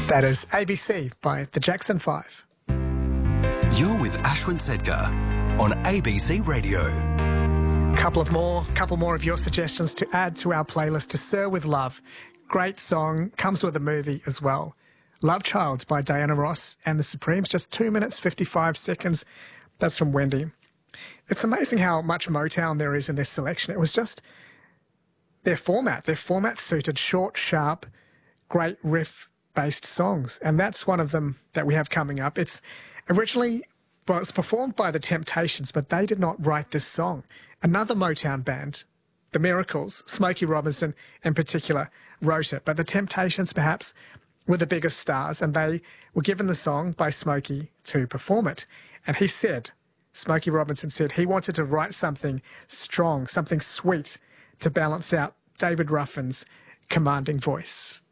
That is ABC by the Jackson 5. You're with Ashwin Sedgar on ABC Radio. Couple more of your suggestions to add to our playlist to Sir with Love. Great song, comes with a movie as well. Love Child by Diana Ross and the Supremes, just 2 minutes, 55 seconds. That's from Wendy. It's amazing how much Motown there is in this selection. It was just their format. Their format suited short, sharp, great riff-based songs. And that's one of them that we have coming up. It's performed by The Temptations, but they did not write this song. Another Motown band, The Miracles, Smokey Robinson in particular, wrote it. But The Temptations perhaps were the biggest stars, and they were given the song by Smokey to perform it. And he said, Smokey Robinson said he wanted to write something strong, something sweet to balance out David Ruffin's commanding voice.